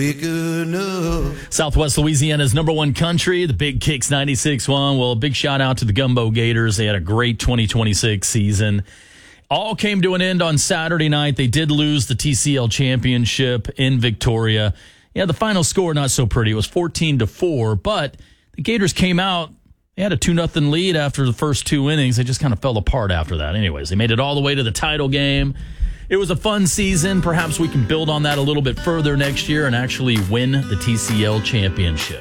Big enough. Southwest Louisiana's number one country, the Big Kicks 96.1. Well, a big shout out to the Gumbo Gators. They had a great 2026 season. All came to an end on Saturday night. They did lose the TCL championship in Victoria. Yeah, the final score, not so pretty. It was 14-4, but the Gators came out. They had a 2-0 lead after the first two innings. They just kind of fell apart after that. Anyways, they made it all the way to the title game. It was a fun season. Perhaps we can build on that a little bit further next year and actually win the TCL championship.